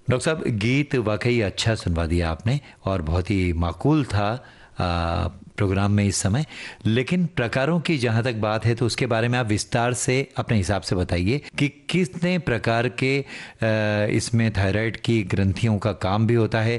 Doctor साहब, गीत वाकई अच्छा सुनवा दिया आपने और बहुत ही माकूल था प्रोग्राम में इस समय। लेकिन प्रकारों की जहाँ तक बात है तो उसके बारे में आप विस्तार से अपने हिसाब से बताइए कि कितने प्रकार के इसमें थायराइड की ग्रंथियों का काम भी होता है